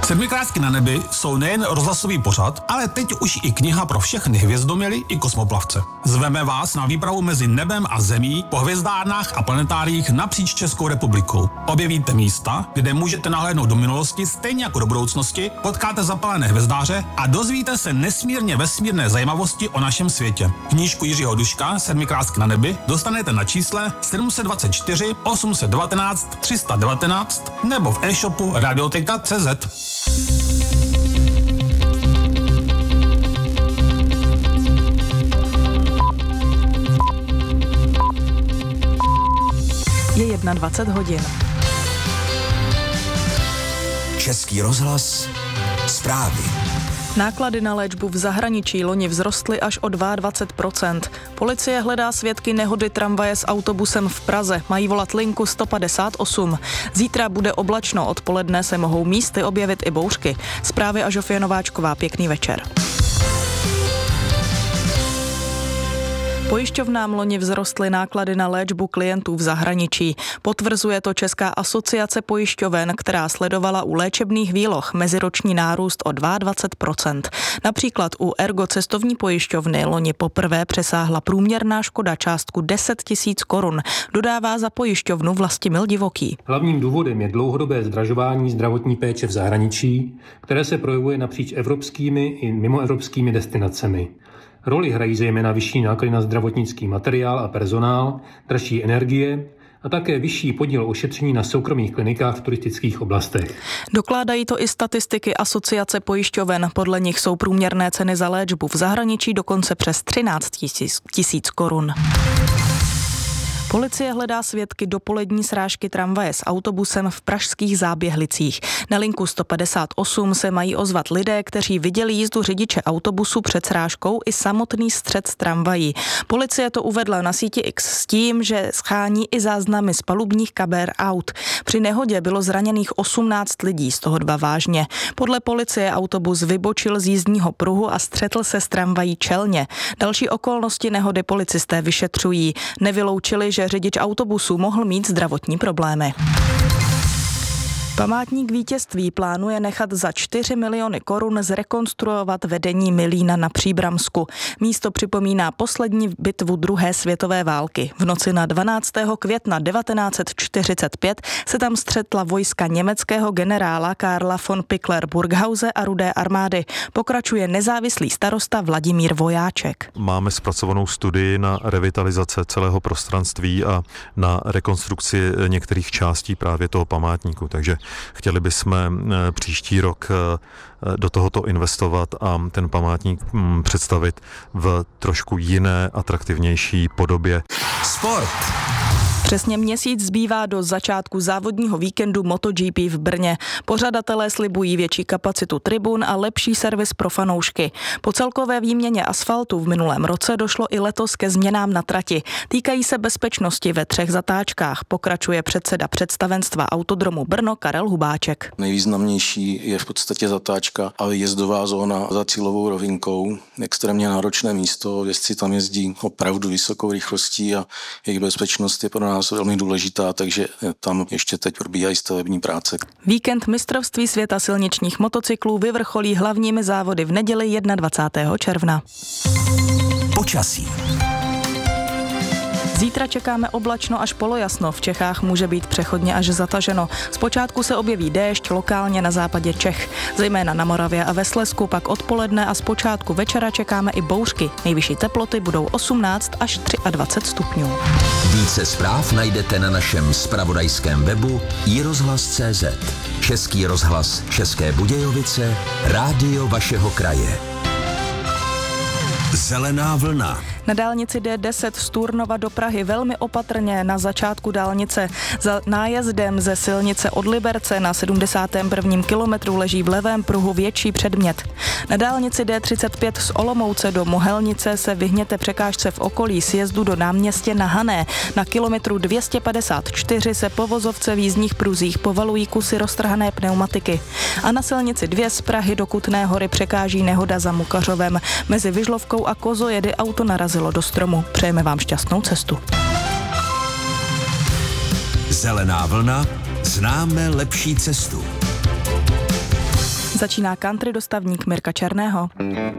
Sedmikrásky na nebi jsou nejen rozhlasový pořad, ale teď už i kniha pro všechny hvězdoměly i kosmoplavce. Zveme vás na výpravu mezi nebem a zemí po hvězdárnách a planetáriích napříč Českou republikou. Objevíte místa, kde můžete nahlédnout do minulosti stejně jako do budoucnosti, potkáte zapalené hvězdáře a dozvíte se nesmírně vesmírné zajímavosti o našem světě. Knížku Jiřího Duška Sedmikrásky na nebi dostanete na čísle 724 819 319 nebo v e-shopu Radioteka.cz. Je 21 hodin. Český rozhlas, zprávy. Náklady na léčbu v zahraničí loni vzrostly až o 22%. Policie hledá svědky nehody tramvaje s autobusem v Praze. Mají volat linku 158. Zítra bude oblačno, odpoledne se mohou místy objevit i bouřky. Zprávy a Žofie Nováčková, pěkný večer. Pojišťovnám loni vzrostly náklady na léčbu klientů v zahraničí. Potvrzuje to Česká asociace pojišťoven, která sledovala u léčebných výloh meziroční nárůst o 22%. Například u Ergo cestovní pojišťovny loni poprvé přesáhla průměrná škoda částku 10 000 korun. Dodává za pojišťovnu Vlastimil Divoký. Hlavním důvodem je dlouhodobé zdražování zdravotní péče v zahraničí, které se projevuje napříč evropskými i mimoevropskými destinacemi. Roli hrají zejména vyšší náklady na zdravotnický materiál a personál, dražší energie a také vyšší podíl ošetření na soukromých klinikách v turistických oblastech. Dokládají to i statistiky Asociace pojišťoven. Podle nich jsou průměrné ceny za léčbu v zahraničí dokonce přes 13 000 korun. Policie hledá svědky dopolední srážky tramvaje s autobusem v pražských Záběhlicích. Na linku 158 se mají ozvat lidé, kteří viděli jízdu řidiče autobusu před srážkou i samotný střet s tramvají. Policie to uvedla na síti X s tím, že schání i záznamy z palubních kamer aut. Při nehodě bylo zraněných 18 lidí, z toho 2 vážně. Podle policie autobus vybočil z jízdního pruhu a střetl se s tramvají čelně. Další okolnosti nehody policisté vyšetřují. Nevyloučili, že řidič autobusu mohl mít zdravotní problémy. Památník vítězství plánuje nechat za 4 miliony korun zrekonstruovat vedení Milína na Příbramsku. Místo připomíná poslední bitvu druhé světové války. V noci na 12. května 1945 se tam střetla vojska německého generála Karla von Pickler-Burghause a Rudé armády. Pokračuje nezávislý starosta Vladimír Vojáček. Máme zpracovanou studii na revitalizace celého prostranství a na rekonstrukci některých částí právě toho památníku. Takže chtěli bychom příští rok do tohoto investovat a ten památník představit v trošku jiné, atraktivnější podobě. Sport. Přesně měsíc zbývá do začátku závodního víkendu MotoGP v Brně. Pořadatelé slibují větší kapacitu tribun a lepší servis pro fanoušky. Po celkové výměně asfaltu v minulém roce došlo i letos ke změnám na trati. Týkají se bezpečnosti ve 3 zatáčkách, pokračuje předseda představenstva Autodromu Brno Karel Hubáček. Nejvýznamnější je v podstatě zatáčka a jezdová zóna za cílovou rovinkou. Extrémně náročné místo, jezdci tam jezdí opravdu vysokou rychlostí a jejich bezpečnost je pro nás velmi důležitá, takže tam ještě teď probíhají stavební práce. Víkend mistrovství světa silničních motocyklů vyvrcholí hlavními závody v neděli 21. června. Počasí. Zítra čekáme oblačno až polojasno. V Čechách může být přechodně až zataženo. Zpočátku se objeví déšť lokálně na západě Čech. Zejména na Moravě a ve Slezsku pak odpoledne a zpočátku večera čekáme i bouřky. Nejvyšší teploty budou 18 až 23 stupňů. Více zpráv najdete na našem zpravodajském webu iRozhlas.cz. Český rozhlas České Budějovice, rádio vašeho kraje. Zelená vlna. Na dálnici D10 z Turnova do Prahy velmi opatrně na začátku dálnice. Za nájezdem ze silnice od Liberce na 71. kilometru leží v levém pruhu větší předmět. Na dálnici D35 z Olomouce do Mohelnice se vyhněte překážce v okolí sjezdu do náměstě na Hané. Na kilometru 254 se po vozovce v jízdních pruzích povalují kusy roztrhané pneumatiky. A na silnici 2 z Prahy do Kutné Hory překáží nehoda za Mukařovem. Mezi Vyžlovkou a Kozojedy auto narazilo do stromu. Přejeme vám šťastnou cestu. Zelená vlna, známe lepší cestu. Začíná country dostavník Mirka Černého.